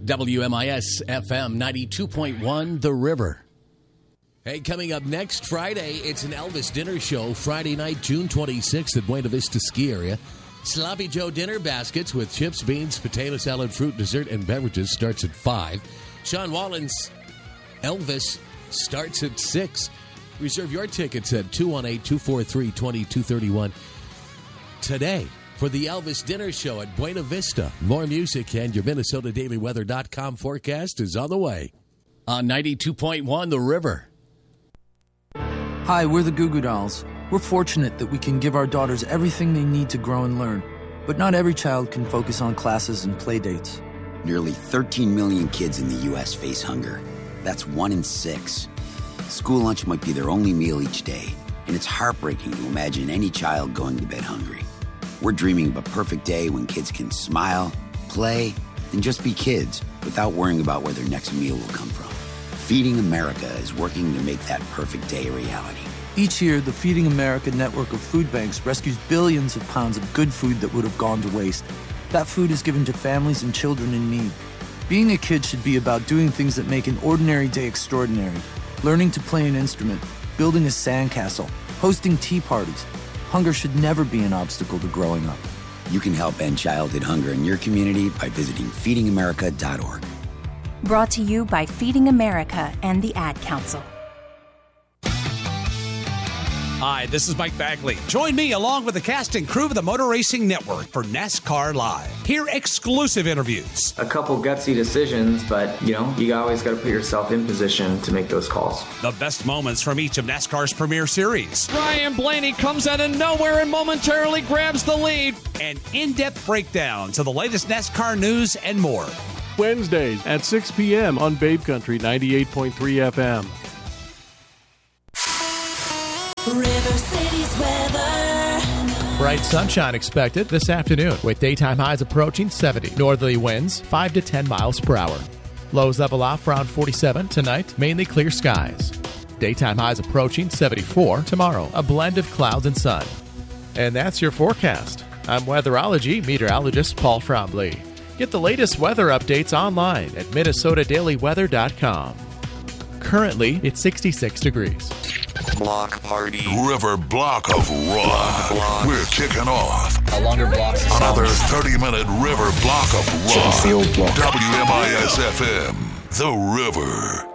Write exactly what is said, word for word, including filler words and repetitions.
W M I S F M ninety-two point one, The River. Hey, coming up next Friday, it's an Elvis dinner show. Friday night, June twenty-sixth at Buena Vista Ski Area. Sloppy Joe dinner baskets with chips, beans, potato salad, fruit, dessert, and beverages starts at five. Sean Wallen's Elvis starts at six. Reserve your tickets at two one eight, two four three, two two three one today for the Elvis dinner show at Buena Vista. More music and your Minnesota Daily Weather dot com forecast is on the way on ninety-two point one, The River. Hi, we're the Goo Goo Dolls. We're fortunate that we can give our daughters everything they need to grow and learn. But not every child can focus on classes and play dates. Nearly thirteen million kids in the U S face hunger. That's one in six. School lunch might be their only meal each day, and it's heartbreaking to imagine any child going to bed hungry. We're dreaming of a perfect day when kids can smile, play, and just be kids without worrying about where their next meal will come from. Feeding America is working to make that perfect day a reality. Each year, the Feeding America network of food banks rescues billions of pounds of good food that would have gone to waste. That food is given to families and children in need. Being a kid should be about doing things that make an ordinary day extraordinary. Learning to play an instrument, building a sandcastle, hosting tea parties. Hunger should never be an obstacle to growing up. You can help end childhood hunger in your community by visiting feeding america dot org. Brought to you by Feeding America and the Ad Council. Hi, this is Mike Bagley. Join me along with the cast and crew of the Motor Racing Network for NASCAR Live. Hear exclusive interviews. A couple gutsy decisions, but, you know, you always got to put yourself in position to make those calls. The best moments from each of NASCAR's premier series. Ryan Blaney comes out of nowhere and momentarily grabs the lead. And in-depth breakdowns of the latest NASCAR news and more. Wednesdays at six p.m. on Babe Country ninety-eight point three F M. River City's weather. Bright sunshine expected this afternoon with daytime highs approaching seventy. Northerly winds five to ten miles per hour. Lows level off around forty-seven tonight, mainly clear skies. Daytime highs approaching seventy-four tomorrow, a blend of clouds and sun. And that's your forecast. I'm weatherology meteorologist Paul Frombley. Get the latest weather updates online at Minnesota Daily Weather dot com. Currently, it's sixty-six degrees. Block party. River block of rock. Block. We're kicking off. A longer block. Another thirty-minute river block of rock. Field block. W M I S F M. The River.